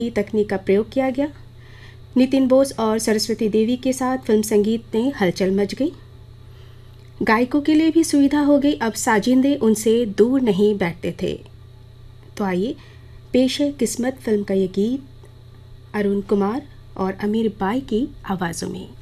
तकनीक का प्रयोग किया गया। नितिन बोस और सरस्वती देवी के साथ फिल्म संगीत में हलचल मच गई। गायकों के लिए भी सुविधा हो गई, अब साजिंदे उनसे दूर नहीं बैठते थे। तो आइए पेश है किस्मत फिल्म का ये गीत अरुण कुमार और अमीर बाई की आवाज़ों में।